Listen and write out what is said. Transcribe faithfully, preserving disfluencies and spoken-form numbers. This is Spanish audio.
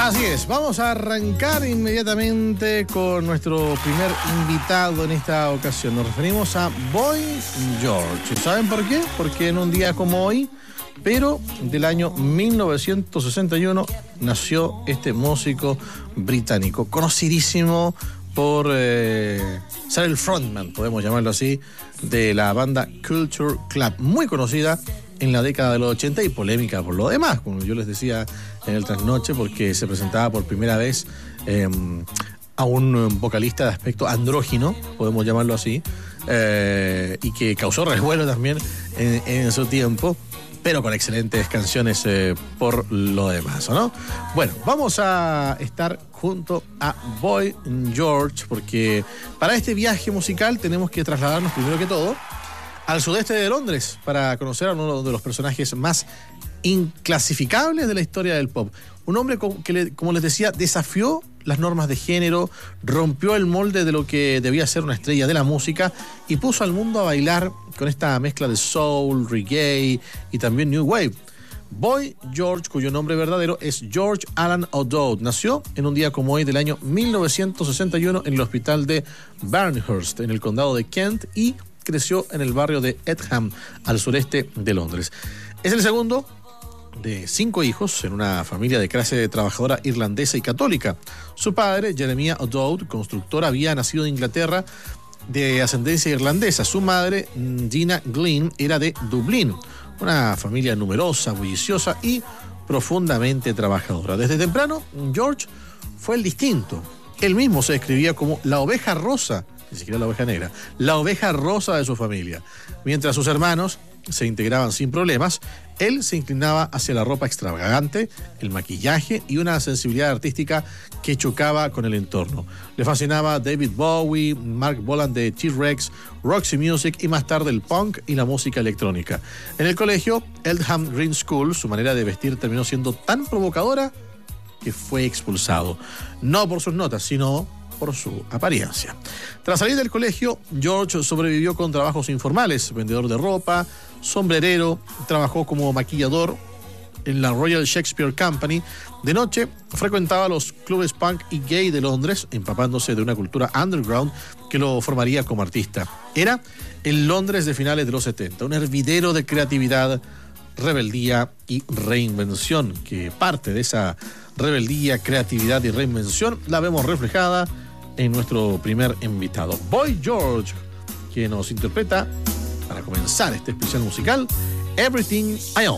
Así es, vamos a arrancar inmediatamente con nuestro primer invitado en esta ocasión. Nos referimos a Boy George. ¿Saben por qué? Porque en un día como hoy, pero del año mil novecientos sesenta y uno, nació este músico británico, conocidísimo por eh, ser el frontman, podemos llamarlo así, de la banda Culture Club, muy conocida en la década de los ochenta y polémica por lo demás, como yo les decía en el trasnoche, porque se presentaba por primera vez eh, a un vocalista de aspecto andrógino, podemos llamarlo así, eh, y que causó revuelo también en, en su tiempo, pero con excelentes canciones eh, por lo demás, ¿no? Bueno, vamos a estar junto a Boy George, porque para este viaje musical tenemos que trasladarnos primero que todo al sudeste de Londres para conocer a uno de los personajes más inclasificables de la historia del pop. Un hombre que, como les decía, desafió las normas de género, rompió el molde de lo que debía ser una estrella de la música y puso al mundo a bailar con esta mezcla de soul, reggae y también new wave. Boy George, cuyo nombre verdadero es George Alan O'Dowd, nació en un día como hoy del año mil novecientos sesenta y uno en el hospital de Barnhurst, en el condado de Kent, y creció en el barrio de Etham, al sureste de Londres. Es el segundo de cinco hijos en una familia de clase trabajadora irlandesa y católica. Su padre, Jeremiah O'Dowd, constructor, había nacido en Inglaterra de ascendencia irlandesa. Su madre, Gina Glynn, era de Dublín, una familia numerosa, bulliciosa y profundamente trabajadora. Desde temprano, George fue el distinto. Él mismo se describía como la oveja rosa, ni siquiera la oveja negra, la oveja rosa de su familia. Mientras sus hermanos se integraban sin problemas, él se inclinaba hacia la ropa extravagante, el maquillaje y una sensibilidad artística que chocaba con el entorno. Le fascinaba David Bowie, Mark Bolan de T-Rex, Roxy Music y más tarde el punk y la música electrónica. En el colegio Eltham Green School, su manera de vestir terminó siendo tan provocadora que fue expulsado. No por sus notas, sino por su apariencia. Tras salir del colegio, George sobrevivió con trabajos informales: vendedor de ropa, sombrerero, trabajó como maquillador en la Royal Shakespeare Company. De noche frecuentaba los clubes punk y gay de Londres, empapándose de una cultura underground que lo formaría como artista. Era el Londres de finales de los setenta, un hervidero de creatividad, rebeldía y reinvención, que parte de esa rebeldía, creatividad y reinvención la vemos reflejada en nuestro primer invitado, Boy George, que nos interpreta, para comenzar este especial musical, Everything I Own.